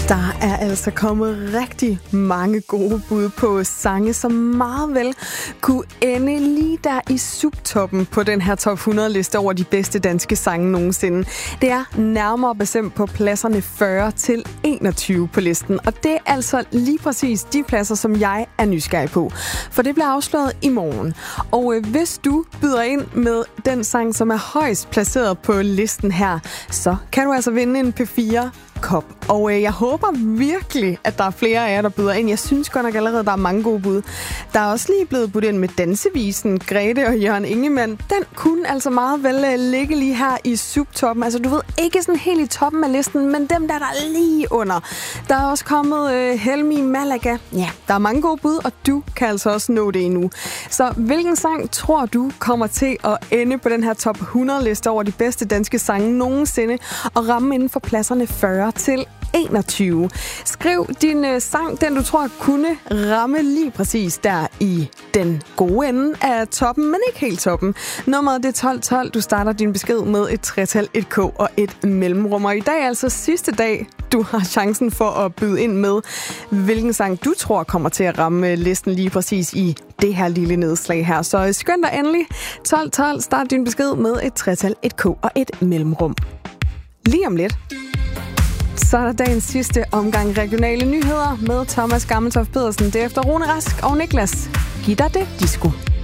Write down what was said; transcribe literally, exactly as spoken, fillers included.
Der er altså kommet rigtig mange gode bud på sange, som meget vel kunne ende lige der i subtoppen på den her top hundrede-liste over de bedste danske sange nogensinde. Det er nærmere bestemt på pladserne fyrre til enogtyve på listen, og det er altså lige præcis de pladser, som jeg er nysgerrig på. For det bliver afsløret i morgen. Og øh, hvis du byder ind med den sang, som er højst placeret på listen her, så kan du altså vinde en P fire kop. Og øh, jeg håber virkelig, at der er flere af jer, der byder ind. Jeg synes godt nok allerede, der er mange gode bud. Der er også lige blevet budt ind med dansevisen Grete og Jørgen Ingemann. Den kunne altså meget vel øh, ligge lige her i subtoppen. Altså du ved, ikke sådan helt i toppen af listen, men dem der, der er lige under. Der er også kommet øh, Helmi Malaga. Ja, der er mange gode bud, og du kan altså også nå det endnu. Så hvilken sang tror du kommer til at ende på den her top hundrede-liste over de bedste danske sange nogensinde og ramme inden for pladserne fyrre til enogtyve. Skriv din øh, sang, den du tror kunne ramme lige præcis der i den gode ende af toppen, men ikke helt toppen. Nummeret det er tolv tolv. Du starter din besked med et tretal, et K og et mellemrum. Og i dag er altså sidste dag, du har chancen for at byde ind med, hvilken sang du tror kommer til at ramme listen lige præcis i det her lille nedslag her. Så skynd dig endelig. tolv tolv. Start din besked med et tretal, et K og et mellemrum. Lige om lidt så er der dagens sidste omgang regionale nyheder med Thomas Gammeltoft Pedersen. Det er efter Rune Rask og Niklas. Giv dig det, disco.